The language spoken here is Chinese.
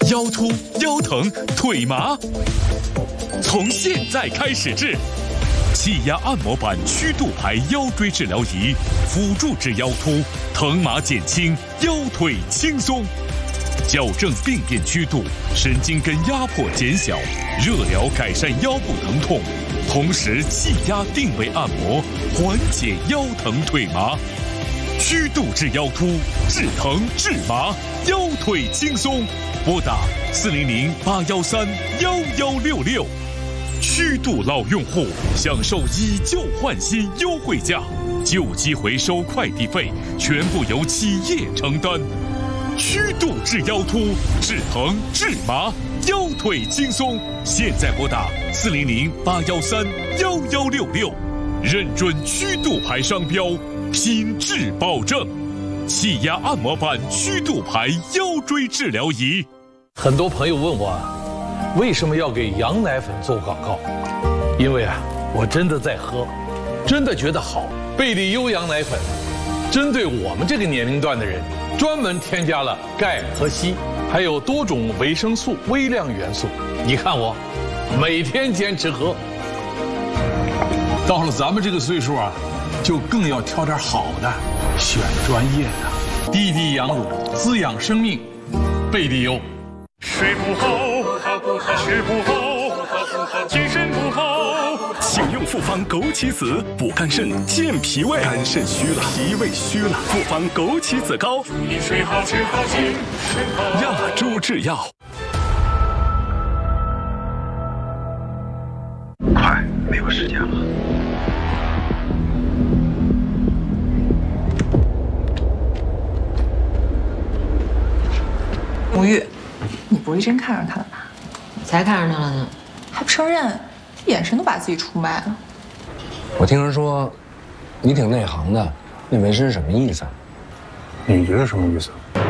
腰突、腰疼、腿麻，从现在开始治。气压按摩板曲度牌腰椎治疗仪，辅助治腰突，疼麻减轻，腰腿轻松，矫正病变曲度，神经根压迫减小，热疗改善腰部疼痛，同时气压定位按摩，缓解腰疼腿麻。曲度治腰突，治疼治麻，腰腿轻松。拨打400-813-1166。曲度老用户享受以旧换新优惠价，旧机回收快递费全部由企业承担。曲度治腰突，治疼治麻，腰腿轻松。现在拨打400-813-1166，认准曲度牌商标，品质保证。气压按摩板曲度牌腰椎治疗仪。 很多朋友问我，为什么要给羊奶粉做广告？因为我真的在喝，真的觉得好。贝利优羊奶粉，针对我们这个年龄段的人，专门添加了钙和硒，还有多种维生素、微量元素。你看我，每天坚持喝。 到了咱们这个岁数就更要挑点好的，选专业的。滴滴羊乳，滋养生命，贝利优。 睡不好，吃不好，精神不好，请用复方枸杞子补肝肾、健脾胃。肝肾虚了，脾胃虚了，复方枸杞子膏，祝你睡好吃好精神好。亚洲制药。 快，没有时间了。 吴玉，你不会真看上他了吧？ 才看上他了呢， 还不承认，眼神都把自己出卖了。 我听人说，你挺内行的，那纹身什么意思？ 你觉得什么意思？